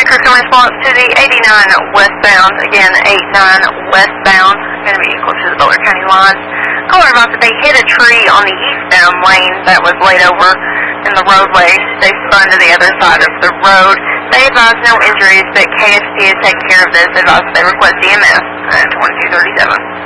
crew can response to the 89 westbound, again 89 westbound, going to be close to the Butler County line. Caller about that they hit a tree on the eastbound lane that was laid over in the roadway. They spun to the other side of the road. They advise no injuries, but KSP is taking care of this. Advise they request EMS at 2237.